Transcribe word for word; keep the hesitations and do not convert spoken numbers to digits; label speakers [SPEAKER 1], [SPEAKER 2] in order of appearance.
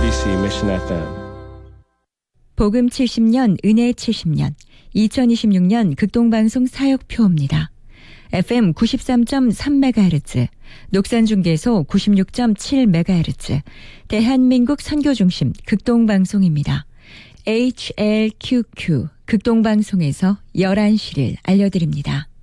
[SPEAKER 1] 케이비씨 Mission 에프엠.
[SPEAKER 2] 복음 칠십 년, 은혜 칠십 년, 이천이십육 년 극동방송 사역표입니다. 에프엠 구십삼 점 삼 메가헤르츠, 녹산중계소 구십육 점 칠 메가헤르츠, 대한민국 선교중심 극동방송입니다. 에이치엘큐큐 극동방송에서 열한 시를 알려드립니다.